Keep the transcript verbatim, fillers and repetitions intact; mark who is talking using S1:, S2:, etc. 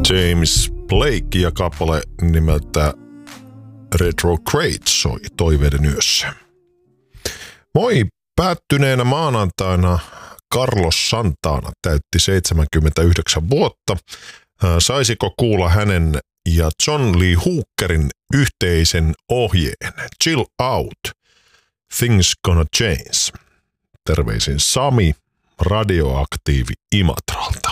S1: James Blake ja kappale nimeltä Retrograde soi Toiveiden yössä. Moi, päättyneenä maanantaina Carlos Santana täytti seitsemänkymmentäyhdeksän vuotta. Saisiko kuulla hänen ja John Lee Hookerin yhteisen ohjeen Chill Out, Things Gonna Change. Terveisin Sami, radioaktiivi Imatralta.